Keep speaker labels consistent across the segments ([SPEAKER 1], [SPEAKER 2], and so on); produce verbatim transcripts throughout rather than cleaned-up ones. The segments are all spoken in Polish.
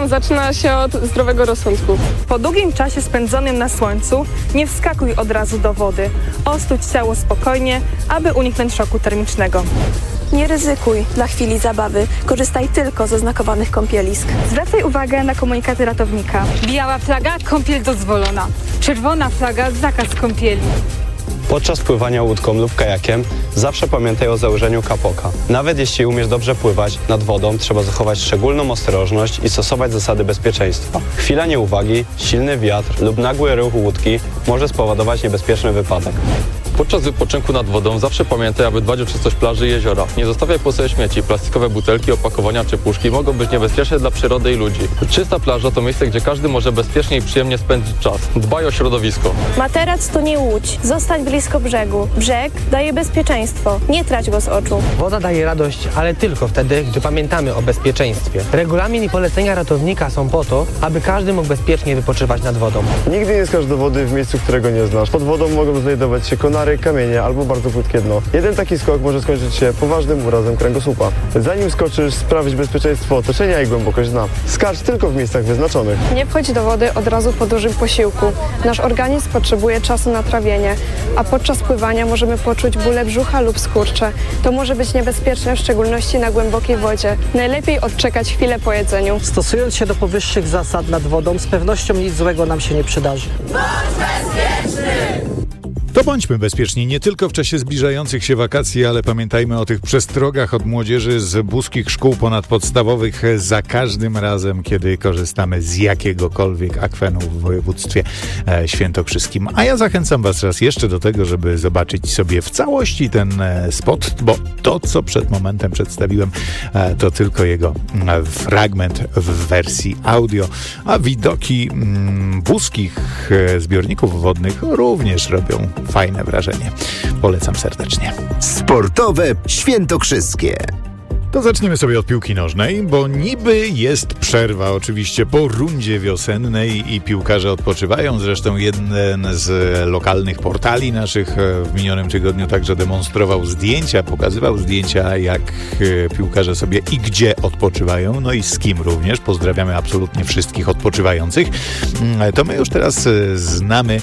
[SPEAKER 1] wszystko zaczyna się od zdrowego rozsądku.
[SPEAKER 2] Po długim czasie spędzonym na słońcu nie wskakuj od razu do wody. Ostudź ciało spokojnie, aby uniknąć szoku termicznego.
[SPEAKER 3] Nie ryzykuj dla chwili zabawy. Korzystaj tylko z oznakowanych kąpielisk.
[SPEAKER 2] Zwracaj uwagę na komunikaty ratownika.
[SPEAKER 4] Biała flaga, kąpiel dozwolona. Czerwona flaga, zakaz kąpieli.
[SPEAKER 5] Podczas pływania łódką lub kajakiem zawsze pamiętaj o założeniu kapoka. Nawet jeśli umiesz dobrze pływać, nad wodą trzeba zachować szczególną ostrożność i stosować zasady bezpieczeństwa. Chwila nieuwagi, silny wiatr lub nagły ruch łódki może spowodować niebezpieczny wypadek.
[SPEAKER 6] Podczas wypoczynku nad wodą zawsze pamiętaj, aby dbać o czystość plaży i jeziora. Nie zostawiaj po sobie śmieci. Plastikowe butelki, opakowania czy puszki mogą być niebezpieczne dla przyrody i ludzi. Czysta plaża to miejsce, gdzie każdy może bezpiecznie i przyjemnie spędzić czas. Dbaj o środowisko.
[SPEAKER 3] Materac to nie łódź. Zostań blisko brzegu. Brzeg daje bezpieczeństwo. Nie trać go z oczu.
[SPEAKER 7] Woda daje radość, ale tylko wtedy, gdy pamiętamy o bezpieczeństwie. Regulamin i polecenia ratownika są po to, aby każdy mógł bezpiecznie wypoczywać nad wodą.
[SPEAKER 8] Nigdy nie skacz do wody w miejscu, którego nie znasz. Pod wodą mogą znajdować się konary, kamienie albo bardzo płytkie dno. Jeden taki skok może skończyć się poważnym urazem kręgosłupa. Zanim skoczysz, sprawdź bezpieczeństwo otoczenia i głębokość dna. Skacz tylko w miejscach wyznaczonych.
[SPEAKER 1] Nie wchodź do wody od razu po dużym posiłku. Nasz organizm potrzebuje czasu na trawienie, a podczas pływania możemy poczuć bóle brzucha lub skurcze. To może być niebezpieczne, w szczególności na głębokiej wodzie. Najlepiej odczekać chwilę po jedzeniu.
[SPEAKER 9] Stosując się do powyższych zasad nad wodą, z pewnością nic złego nam się nie przydarzy.
[SPEAKER 10] Bądź bezpieczny!
[SPEAKER 11] To bądźmy bezpieczni nie tylko w czasie zbliżających się wakacji, ale pamiętajmy o tych przestrogach od młodzieży z buskich szkół ponadpodstawowych za każdym razem, kiedy korzystamy z jakiegokolwiek akwenu w województwie świętokrzyskim. A ja zachęcam Was raz jeszcze do tego, żeby zobaczyć sobie w całości ten spot, bo to, co przed momentem przedstawiłem, to tylko jego fragment w wersji audio, a widoki buskich zbiorników wodnych również robią fajne wrażenie. Polecam serdecznie.
[SPEAKER 12] Sportowe świętokrzyskie.
[SPEAKER 11] To zaczniemy sobie od piłki nożnej, bo niby jest przerwa oczywiście po rundzie wiosennej i piłkarze odpoczywają. Zresztą jeden z lokalnych portali naszych w minionym tygodniu także demonstrował zdjęcia, pokazywał zdjęcia, jak piłkarze sobie i gdzie odpoczywają, no i z kim również. Pozdrawiamy absolutnie wszystkich odpoczywających. To my już teraz znamy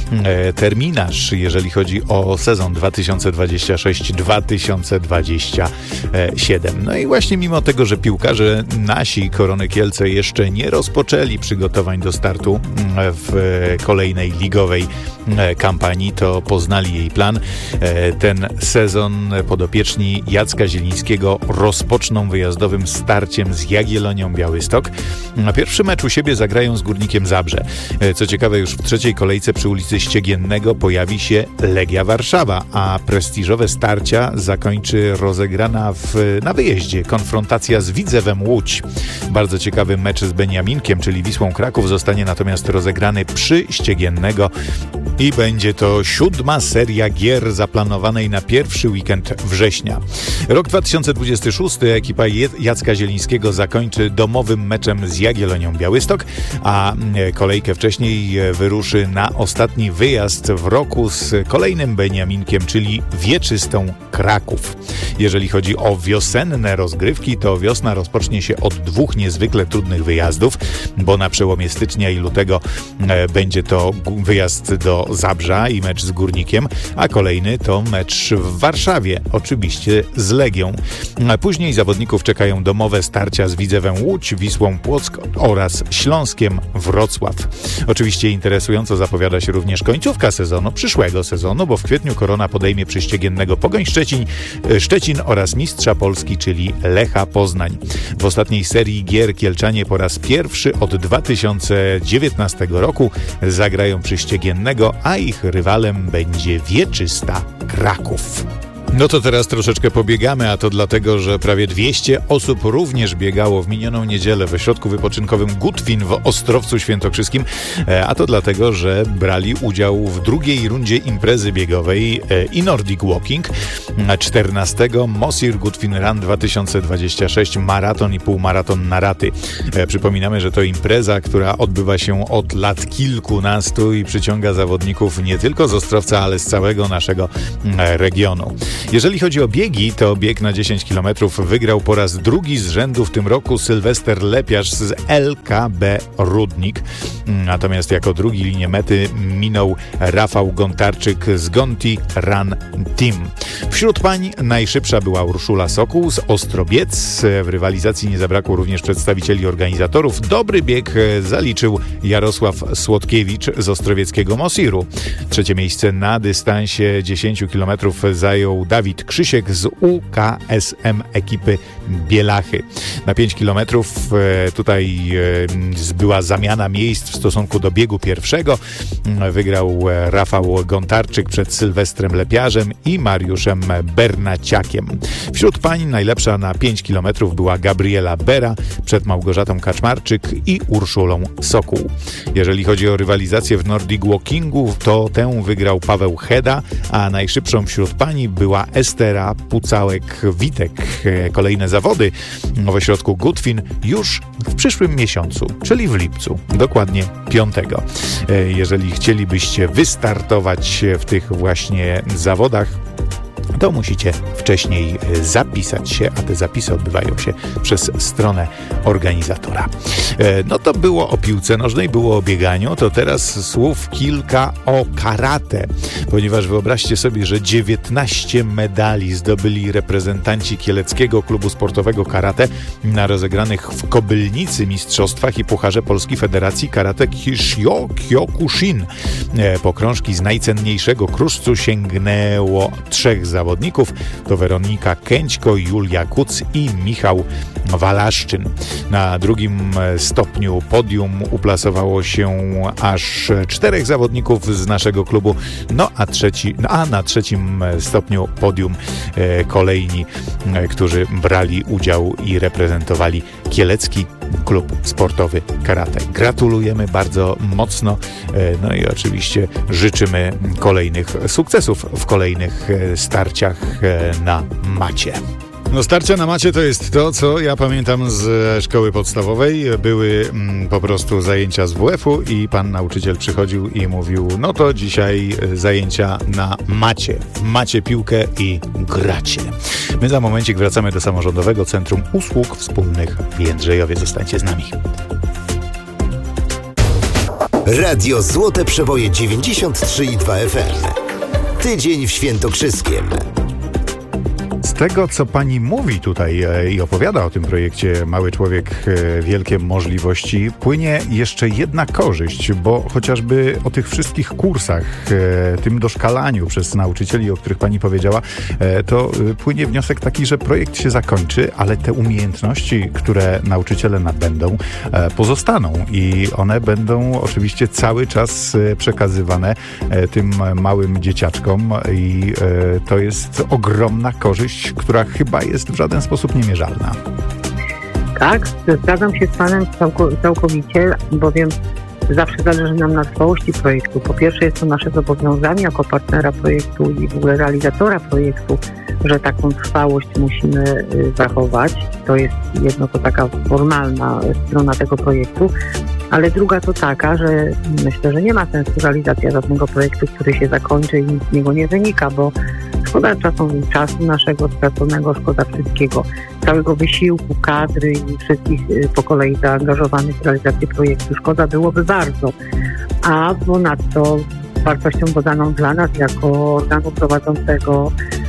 [SPEAKER 11] terminarz, jeżeli chodzi o sezon dwa tysiące dwudziesty szósty dwa tysiące dwudziesty siódmy. No i właśnie mimo tego, że piłkarze nasi Korony Kielce jeszcze nie rozpoczęli przygotowań do startu w kolejnej ligowej kampanii, to poznali jej plan. Ten sezon podopieczni Jacka Zielińskiego rozpoczną wyjazdowym starciem z Jagiellonią Białystok. Na pierwszy mecz u siebie zagrają z Górnikiem Zabrze. Co ciekawe, już w trzeciej kolejce przy ulicy Ściegiennego pojawi się Legia Warszawa, a prestiżowe starcia zakończy rozegrana w, na wyjeździe konfrontacja z Widzewem Łódź. Bardzo ciekawy mecz z Beniaminkiem, czyli Wisłą Kraków, zostanie natomiast rozegrany przy Ściegiennego i będzie to siódma seria gier zaplanowanej na pierwszy weekend września. Rok dwa tysiące dwudziesty szósty ekipa Jacka Zielińskiego zakończy domowym meczem z Jagiellonią Białystok, a kolejkę wcześniej wyruszy na ostatni wyjazd w roku z kolejnym Beniaminkiem, czyli Wieczystą Kraków. Jeżeli chodzi o wiosenne rozgrywki, to wiosna rozpocznie się od dwóch niezwykle trudnych wyjazdów, bo na przełomie stycznia i lutego będzie to wyjazd do Zabrza i mecz z Górnikiem, a kolejny to mecz w Warszawie, oczywiście z Legią. A później zawodników czekają domowe starcia z Widzewem Łódź, Wisłą Płock oraz Śląskiem Wrocław. Oczywiście interesująco zapowiada się również końcówka sezonu, przyszłego sezonu, bo w kwietniu Korona podejmie przy Ściegiennego Pogoń Szczecin, Szczecin oraz mistrza Polski, czyli Lecha Poznań. W ostatniej serii gier Kielczanie po raz pierwszy od dwa tysiące dziewiętnastego roku zagrają przy Ściegiennego, a ich rywalem będzie Wieczysta Kraków. No to teraz troszeczkę pobiegamy, a to dlatego, że prawie dwieście osób również biegało w minioną niedzielę w ośrodku wypoczynkowym Gutwin w Ostrowcu Świętokrzyskim, a to dlatego, że brali udział w drugiej rundzie imprezy biegowej i Nordic Walking, czternastego Mosir Gutwin Run dwa tysiące dwudziesty szósty, maraton i półmaraton na raty. Przypominamy, że to impreza, która odbywa się od lat kilkunastu i przyciąga zawodników nie tylko z Ostrowca, ale z całego naszego regionu. Jeżeli chodzi o biegi, to bieg na dziesięć kilometrów wygrał po raz drugi z rzędu w tym roku Sylwester Lepiarz z L K B Rudnik. Natomiast jako drugi linię mety minął Rafał Gontarczyk z Gonti Run Team. Wśród pań najszybsza była Urszula Sokół z Ostrobiec. W rywalizacji nie zabrakło również przedstawicieli organizatorów. Dobry bieg zaliczył Jarosław Słodkiewicz z ostrowieckiego Mosiru. Trzecie miejsce na dystansie dziesięć kilometrów zajął Dawid Krzysiek z U K S M ekipy Bielachy. Na pięć kilometrów tutaj była zamiana miejsc w stosunku do biegu pierwszego. Wygrał Rafał Gontarczyk przed Sylwestrem Lepiarzem i Mariuszem Bernaciakiem. Wśród pań najlepsza na pięć kilometrów była Gabriela Bera przed Małgorzatą Kaczmarczyk i Urszulą Sokół. Jeżeli chodzi o rywalizację w Nordic Walkingu, to tę wygrał Paweł Heda, a najszybszą wśród pani była Estera Pucałek-Witek. Kolejne zawody w ośrodku Gutwin już w przyszłym miesiącu, czyli w lipcu, dokładnie piątego. Jeżeli chcielibyście wystartować w tych właśnie zawodach, to musicie wcześniej zapisać się, a te zapisy odbywają się przez stronę organizatora. No to było o piłce nożnej, było o bieganiu, to teraz słów kilka o karate, ponieważ wyobraźcie sobie, że dziewiętnaście medali zdobyli reprezentanci Kieleckiego Klubu Sportowego Karate na rozegranych w Kobylnicy mistrzostwach i Pucharze Polski Federacji Karate Kishio Kyokushin. Po krążki z najcenniejszego kruszcu sięgnęło trzech zawodników, to Weronika Kęćko, Julia Kuc i Michał Walaszczyn. Na drugim stopniu podium uplasowało się aż czterech zawodników z naszego klubu, no a, trzeci, a na trzecim stopniu podium e, kolejni, e, którzy brali udział i reprezentowali Kielecki Klub Sportowy Karate. Gratulujemy bardzo mocno, e, no i oczywiście życzymy kolejnych sukcesów w kolejnych starciach e, na macie. No starcia na macie to jest to, co ja pamiętam z szkoły podstawowej. Były mm, po prostu zajęcia z W F-u i pan nauczyciel przychodził i mówił, no to dzisiaj zajęcia na macie. Macie piłkę i gracie. My za momencik wracamy do Samorządowego Centrum Usług Wspólnych w Jędrzejowie. Zostańcie z nami.
[SPEAKER 12] Radio Złote Przeboje dziewięćdziesiąt trzy i dwa F M. Tydzień w Świętokrzyskiem.
[SPEAKER 11] Z tego, co pani mówi tutaj i opowiada o tym projekcie Mały Człowiek, Wielkie Możliwości, płynie jeszcze jedna korzyść, bo chociażby o tych wszystkich kursach, tym doszkalaniu przez nauczycieli, o których pani powiedziała, to płynie wniosek taki, że projekt się zakończy, ale te umiejętności, które nauczyciele nabędą, pozostaną i one będą oczywiście cały czas przekazywane tym małym dzieciaczkom i to jest ogromna korzyść, która chyba jest w żaden sposób niemierzalna.
[SPEAKER 13] Tak, zgadzam się z panem całkowicie, bowiem zawsze zależy nam na trwałości projektu. Po pierwsze jest to nasze zobowiązanie jako partnera projektu i w ogóle realizatora projektu, że taką trwałość musimy zachować. To jest jedno, to taka formalna strona tego projektu, ale druga to taka, że myślę, że nie ma sensu realizacja żadnego projektu, który się zakończy i nic z niego nie wynika, bo szkoda czasu, czasu naszego straconego, szkoda wszystkiego, całego wysiłku, kadry i wszystkich po kolei zaangażowanych w realizację projektu. Szkoda byłoby bardzo. A ponadto wartością dodaną dla nas jako organu prowadzącego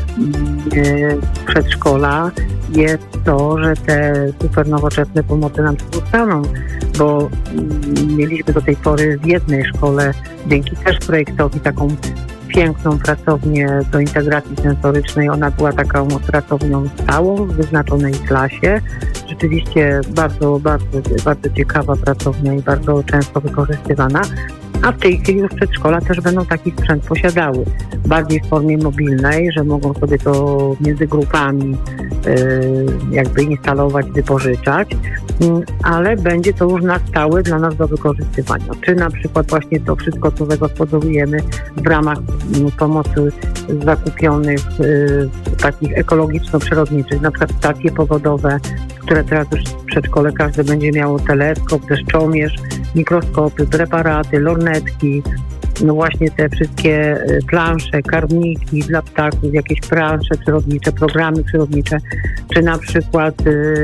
[SPEAKER 13] przedszkola jest to, że te super nowoczesne pomocy nam zostaną, bo mieliśmy do tej pory w jednej szkole, dzięki też projektowi, taką piękną pracownię do integracji sensorycznej. Ona była taką pracownią stałą w wyznaczonej klasie. Rzeczywiście bardzo, bardzo, bardzo ciekawa pracownia i bardzo często wykorzystywana. A w tej chwili już przedszkola też będą taki sprzęt posiadały. Bardziej w formie mobilnej, że mogą sobie to między grupami yy, jakby instalować, wypożyczać, yy, ale będzie to już na stałe dla nas do wykorzystywania. Czy na przykład właśnie to wszystko, co zagospodarujemy w ramach yy, pomocy zakupionych yy, takich ekologiczno-przyrodniczych, na przykład stacje pogodowe, które teraz już w przedszkole każdy będzie miało teleskop, deszczomierz, mikroskopy, preparaty, lornetki, no właśnie te wszystkie plansze, karniki dla ptaków, jakieś plansze przyrodnicze, programy przyrodnicze, czy na przykład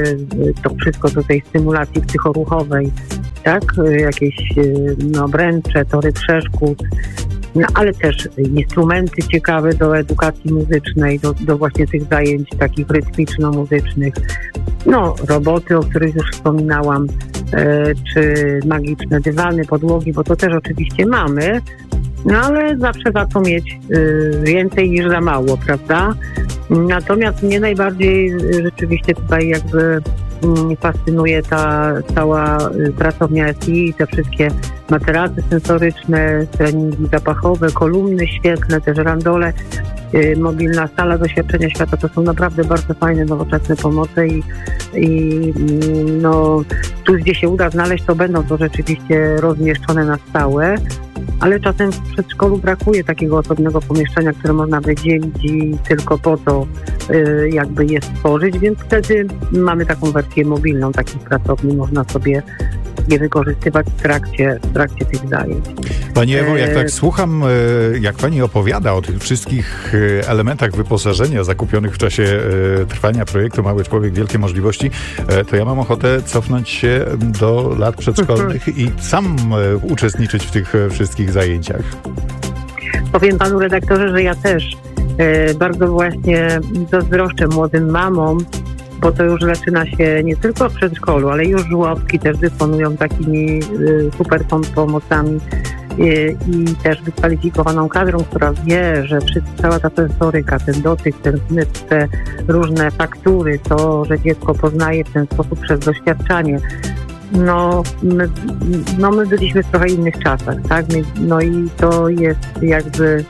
[SPEAKER 13] to wszystko do tej stymulacji psychoruchowej, tak? Jakieś no, bręcze, tory przeszkód, no, ale też instrumenty ciekawe do edukacji muzycznej, do, do właśnie tych zajęć takich rytmiczno-muzycznych. No, roboty, o których już wspominałam, e, czy magiczne dywany, podłogi, bo to też oczywiście mamy, no ale zawsze warto mieć e, więcej niż za mało, prawda? Natomiast mnie najbardziej e, rzeczywiście tutaj jakby fascynuje ta cała pracownia S I i te wszystkie materace sensoryczne, treningi zapachowe, kolumny świetlne, też randole, mobilna sala doświadczenia świata. To są naprawdę bardzo fajne, nowoczesne pomoce i, i no, tu gdzie się uda znaleźć, to będą to rzeczywiście rozmieszczone na stałe, ale czasem w przedszkolu brakuje takiego osobnego pomieszczenia, które można wydzielić i tylko po to y, jakby je stworzyć, więc wtedy mamy taką wersję mobilną takich pracowni, można sobie je wykorzystywać w trakcie, w trakcie tych zajęć.
[SPEAKER 11] Pani Ewo, jak tak słucham, jak Pani opowiada o tych wszystkich elementach wyposażenia zakupionych w czasie trwania projektu Mały Człowiek, Wielkie Możliwości, to ja mam ochotę cofnąć się do lat przedszkolnych i sam uczestniczyć w tych wszystkich zajęciach.
[SPEAKER 13] Powiem panu redaktorze, że ja też bardzo właśnie zazdroszczę młodym mamom, bo to już zaczyna się nie tylko w przedszkolu, ale już żłobki też dysponują takimi y, super pomocami y, i też wykwalifikowaną kadrą, która wie, że wszystko, cała ta sensoryka, ten dotyk, ten zmysł, te różne faktury, to, że dziecko poznaje w ten sposób przez doświadczanie. No my, no my byliśmy w trochę innych czasach, tak? No i to jest jakby...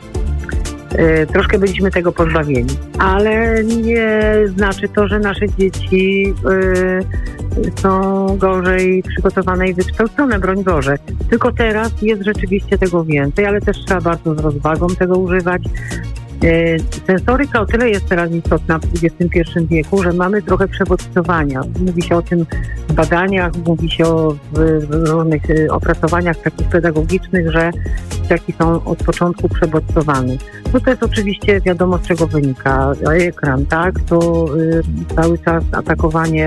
[SPEAKER 13] Troszkę byliśmy tego pozbawieni, ale nie znaczy to, że nasze dzieci y, są gorzej przygotowane i wykształcone, broń Boże. Tylko teraz jest rzeczywiście tego więcej, ale też trzeba bardzo z rozwagą tego używać. Y, sensoryka o tyle jest teraz istotna w dwudziestym pierwszym wieku, że mamy trochę przebodźcowania. Mówi się o tym w badaniach, mówi się o w, w różnych y, opracowaniach takich pedagogicznych, że dzieciaki są od początku przebodźcowane. No to jest oczywiście wiadomo, z czego wynika ekran, tak? To y, cały czas atakowanie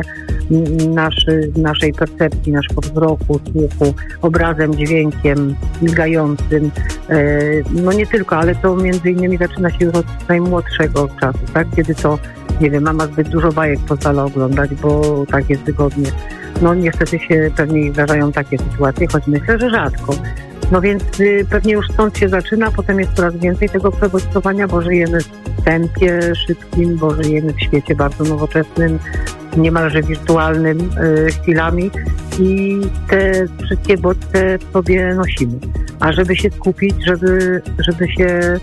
[SPEAKER 13] naszy, naszej percepcji, naszego wzroku, słuchu, obrazem, dźwiękiem, migającym. Y, no nie tylko, ale to między innymi zaczyna się już od najmłodszego czasu, tak? Kiedy to, nie wiem, mama zbyt dużo bajek pozwala oglądać, bo tak jest wygodnie. No niestety się pewnie zdarzają takie sytuacje, choć myślę, że rzadko. No więc y, pewnie już stąd się zaczyna, potem jest coraz więcej tego przebodźcowania, bo żyjemy w tempie szybkim, bo żyjemy w świecie bardzo nowoczesnym, niemalże wirtualnym y, chwilami i te wszystkie bodźce w sobie nosimy. A żeby się skupić, żeby, żeby się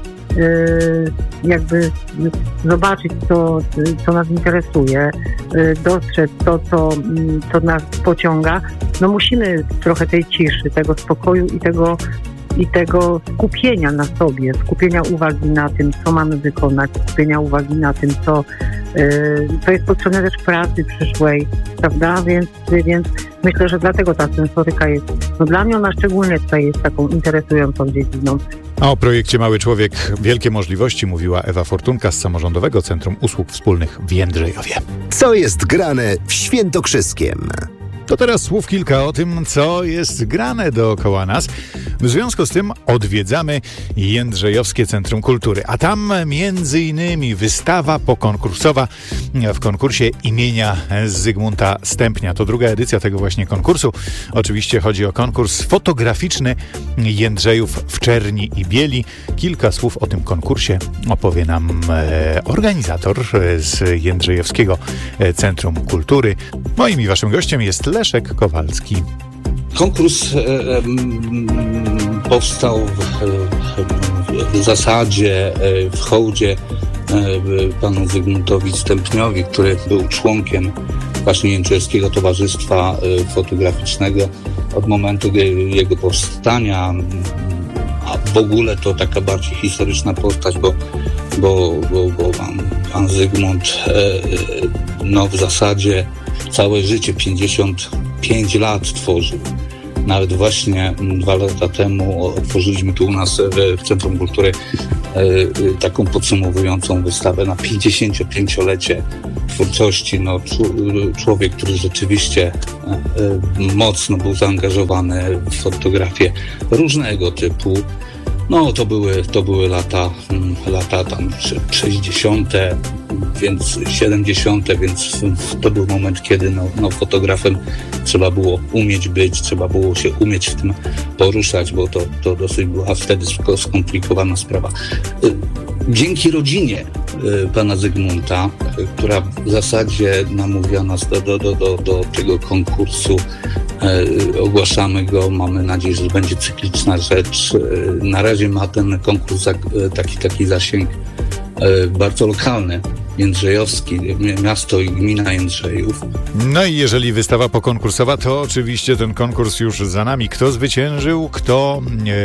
[SPEAKER 13] y, jakby zobaczyć to, co nas interesuje, y, dostrzec to, co, co nas pociąga, no musimy trochę tej ciszy, tego spokoju i tego, i tego skupienia na sobie, skupienia uwagi na tym, co mamy wykonać, skupienia uwagi na tym, co yy, to jest potrzebne też pracy przyszłej, prawda? Więc, więc myślę, że dlatego ta sensoryka jest, no dla mnie ona szczególnie tutaj jest taką interesującą dziedziną.
[SPEAKER 11] A o projekcie Mały Człowiek, Wielkie Możliwości mówiła Ewa Fortunka z Samorządowego Centrum Usług Wspólnych w Jędrzejowie.
[SPEAKER 12] Co jest grane w Świętokrzyskiem?
[SPEAKER 11] To teraz słów kilka o tym, co jest grane dookoła nas. W związku z tym odwiedzamy Jędrzejowskie Centrum Kultury, a tam między innymi wystawa pokonkursowa w konkursie imienia Zygmunta Stępnia. To druga edycja tego właśnie konkursu. Oczywiście chodzi o konkurs fotograficzny Jędrzejów w czerni i bieli. Kilka słów o tym konkursie opowie nam e, organizator z Jędrzejowskiego Centrum Kultury. Moim i waszym gościem jest Leszek Kowalski.
[SPEAKER 14] Konkurs e, e, powstał w, w zasadzie e, w hołdzie e, panu Zygmuntowi Stępniowi, który był członkiem właśnie Jędrzejowskiego Towarzystwa e, Fotograficznego od momentu jego powstania, a w ogóle to taka bardziej historyczna postać, bo, bo, bo, bo pan, pan Zygmunt e, no w zasadzie całe życie, pięćdziesiąt pięć lat tworzył. Nawet właśnie dwa lata temu otworzyliśmy tu u nas w Centrum Kultury taką podsumowującą wystawę na pięćdziesięciopięciolecie twórczości. No, człowiek, który rzeczywiście mocno był zaangażowany w fotografię różnego typu. No to były, to były lata, lata tam sześćdziesiąte, więc siedemdziesiąte, więc to był moment, kiedy no, no fotografem trzeba było umieć być, trzeba było się umieć w tym poruszać, bo to, to dosyć była wtedy skomplikowana sprawa. Dzięki rodzinie pana Zygmunta, która w zasadzie namówiła nas do, do, do, do, do tego konkursu, ogłaszamy go, mamy nadzieję, że będzie cykliczna rzecz. Na razie ma ten konkurs taki, taki zasięg bardzo lokalny, jędrzejowski, miasto i gmina Jędrzejów.
[SPEAKER 11] No i jeżeli wystawa pokonkursowa, to oczywiście ten konkurs już za nami. Kto zwyciężył, kto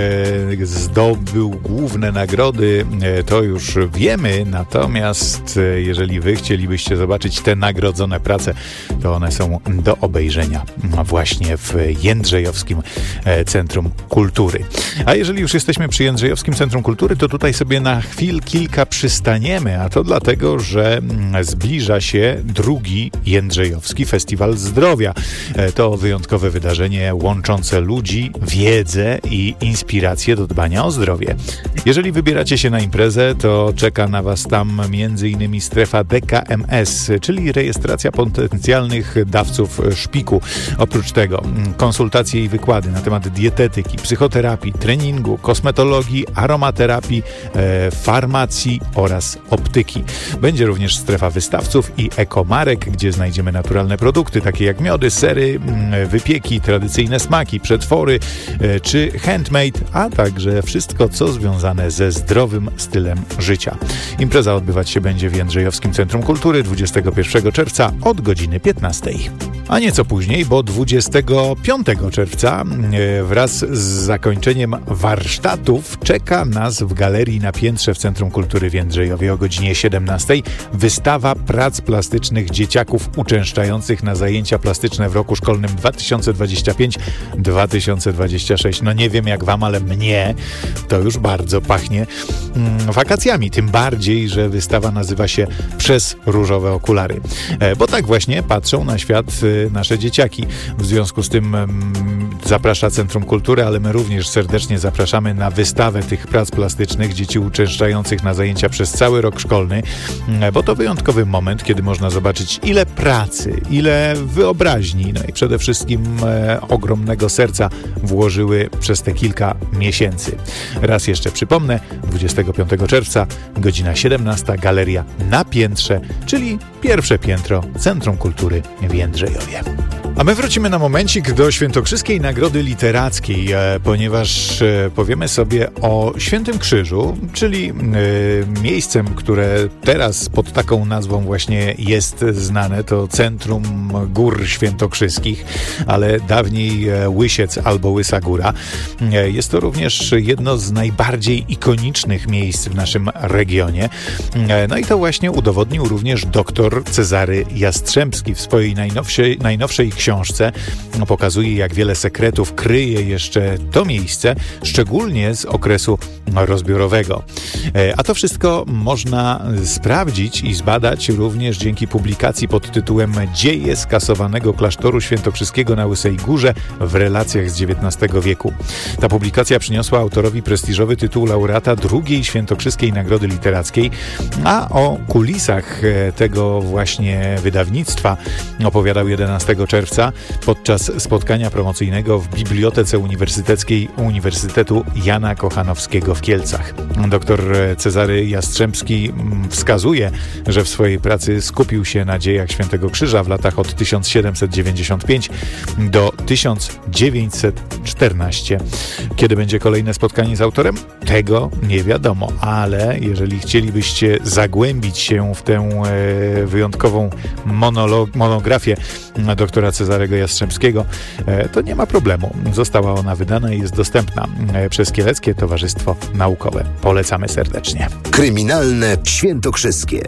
[SPEAKER 11] e, zdobył główne nagrody, e, to już wiemy. Natomiast e, jeżeli wy chcielibyście zobaczyć te nagrodzone prace, to one są do obejrzenia właśnie w Jędrzejowskim Centrum Kultury. A jeżeli już jesteśmy przy Jędrzejowskim Centrum Kultury, to tutaj sobie na chwil kilka przystaniemy, a to dlatego, że zbliża się drugi Jędrzejowski Festiwal Zdrowia. To wyjątkowe wydarzenie łączące ludzi, wiedzę i inspirację do dbania o zdrowie. Jeżeli wybieracie się na imprezę, to czeka na was tam między innymi strefa D K M S, czyli rejestracja potencjalnych dawców szpiku. Oprócz tego konsultacje i wykłady na temat dietetyki, psychoterapii, treningu, kosmetologii, aromaterapii, e, farmacji oraz optyki. Będzie również strefa wystawców i ekomarek, gdzie znajdziemy naturalne produkty, takie jak miody, sery, wypieki, tradycyjne smaki, przetwory e, czy handmade, a także wszystko, co związane ze zdrowym stylem życia. Impreza odbywać się będzie w Jędrzejowskim Centrum Kultury dwudziestego pierwszego czerwca od godziny piętnastej. A nieco później, bo dwudziestego piątego czerwca wraz z zakończeniem warsztatów czeka nas w galerii na piętrze w Centrum Kultury w Jędrzejowie o godzinie siedemnastej wystawa prac plastycznych dzieciaków uczęszczających na zajęcia plastyczne w roku szkolnym dwa tysiące dwudziestym piątym dwa tysiące dwudziestym szóstym. No nie wiem jak wam, ale mnie to już bardzo pachnie mm, wakacjami. Tym bardziej, że wystawa nazywa się Przez różowe okulary. E, bo tak właśnie patrzą na świat e, nasze dzieciaki. W związku z tym mm, zaprasza Centrum Kultury, ale my również serdecznie zapraszamy na wystawę tych prac plastycznych dzieci uczęszczających na zajęcia przez cały rok szkolny, e, bo to wyjątkowy moment, kiedy można zobaczyć ile pracy, ile wyobraźni, no i przede wszystkim e, ogromnego serca włożyły przez te kilka miesięcy. Raz jeszcze przypomnę, dwudziestego piątego czerwca, godzina siedemnasta, galeria na piętrze, czyli pierwsze piętro Centrum Kultury w Jędrzejowie. A my wrócimy na momencik do Świętokrzyskiej Nagrody Literackiej, e, ponieważ e, powiemy sobie o Świętym Krzyżu, czyli e, miejscem, które teraz pod taką nazwą właśnie jest znane, to Centrum Gór Świętokrzyskich, ale dawniej e, Łysiec albo Łysa Góra. E, jest to również jedno z najbardziej ikonicznych miejsc w naszym regionie. E, no i to właśnie udowodnił również doktor Cezary Jastrzębski w swojej najnowszej, najnowszej książce. No, pokazuje, jak wiele sekretów kryje jeszcze to miejsce, szczególnie z okresu rozbiorowego. A to wszystko można sprawdzić i zbadać również dzięki publikacji pod tytułem Dzieje skasowanego klasztoru świętokrzyskiego na Łysej Górze w relacjach z dziewiętnastego wieku. Ta publikacja przyniosła autorowi prestiżowy tytuł laureata drugiej Świętokrzyskiej Nagrody Literackiej, a o kulisach tego właśnie wydawnictwa opowiadał jedenastego czerwca podczas spotkania promocyjnego w Bibliotece Uniwersyteckiej Uniwersytetu Jana Kochanowskiego w Kielcach. Doktor Cezary Jastrzębski wskazuje, że w swojej pracy skupił się na dziejach Świętego Krzyża w latach od tysiąc siedemset dziewięćdziesiąt piąty do tysiąc dziewięćset czternastego. Kiedy będzie kolejne spotkanie z autorem? Tego nie wiadomo, ale jeżeli chcielibyście zagłębić się w tę e, wyjątkową monolo- monografię doktora Cezarego Jastrzębskiego, e, to nie ma problemu. Została ona wydana i jest dostępna e, przez Kieleckie Towarzystwo Naukowe. Polecamy serdecznie.
[SPEAKER 12] Kryminalne Świętokrzyskie.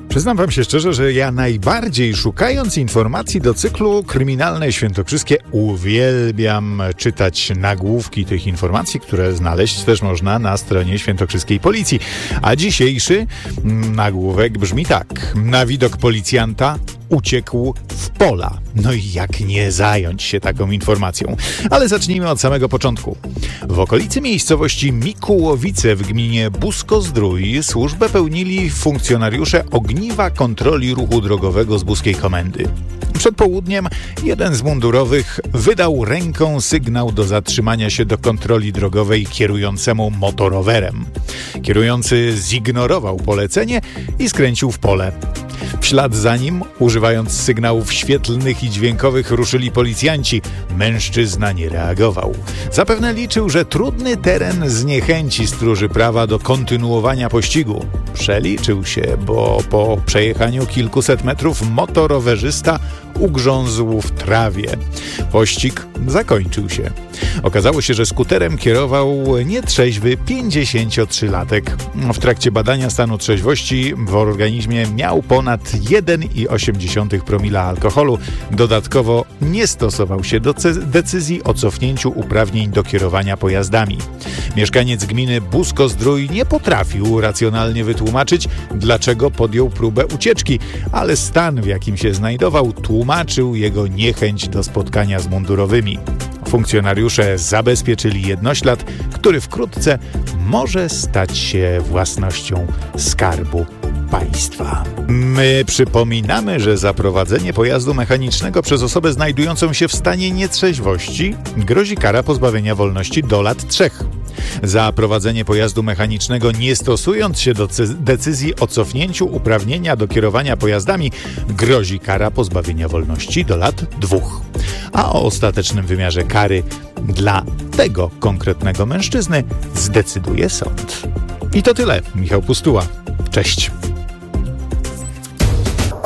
[SPEAKER 11] Przyznam wam się szczerze, że ja najbardziej szukając informacji do cyklu Kryminalne Świętokrzyskie uwielbiam czytać nagłówki tych informacji, które znaleźć też można na stronie świętokrzyskiej policji. A dzisiejszy nagłówek brzmi tak. Na widok policjanta uciekł w pola. No i jak nie zająć się taką informacją? Ale zacznijmy od samego początku. W okolicy miejscowości Mikułowice w gminie Busko-Zdrój służbę pełnili funkcjonariusze Ogniwa Kontroli Ruchu Drogowego z Buskiej Komendy. Przed południem jeden z mundurowych wydał ręką sygnał do zatrzymania się do kontroli drogowej kierującemu motorowerem. Kierujący zignorował polecenie i skręcił w pole. W ślad za nim, używając sygnałów świetlnych i dźwiękowych, ruszyli policjanci. Mężczyzna nie reagował. Zapewne liczył, że trudny teren zniechęci stróży prawa do kontynuowania pościgu. Przeliczył się, bo po przejechaniu kilkuset metrów motorowerzysta ugrzązł w trawie. Pościg zakończył się. Okazało się, że skuterem kierował nietrzeźwy pięćdziesięciotrzylatek. W trakcie badania stanu trzeźwości w organizmie miał ponad jeden i osiem promila alkoholu. Dodatkowo nie stosował się do decyzji o cofnięciu uprawnień do kierowania pojazdami. Mieszkaniec gminy Busko-Zdrój nie potrafił racjonalnie wytłumaczyć, dlaczego podjął próbę ucieczki, ale stan, w jakim się znajdował, tłumaczył jego niechęć do spotkania z mundurowymi. Funkcjonariusze zabezpieczyli jednoślad, który wkrótce może stać się własnością Skarbu Państwa. My przypominamy, że za prowadzenie pojazdu mechanicznego przez osobę znajdującą się w stanie nietrzeźwości grozi kara pozbawienia wolności do lat trzech. Za prowadzenie pojazdu mechanicznego nie stosując się do decyzji o cofnięciu uprawnienia do kierowania pojazdami grozi kara pozbawienia wolności do lat dwóch. A o ostatecznym wymiarze kary dla tego konkretnego mężczyzny zdecyduje sąd. I to tyle. Michał Pustuła. Cześć.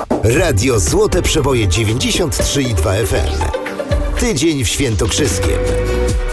[SPEAKER 12] Radio Złote Przeboje dziewięćdziesiąt trzy i dwa F M. Tydzień w Świętokrzyskiem.